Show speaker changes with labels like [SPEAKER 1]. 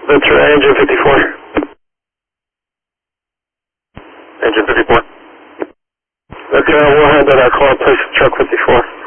[SPEAKER 1] That's right, engine 54.
[SPEAKER 2] Engine 54.
[SPEAKER 1] Okay, we'll head to that call, place truck 54.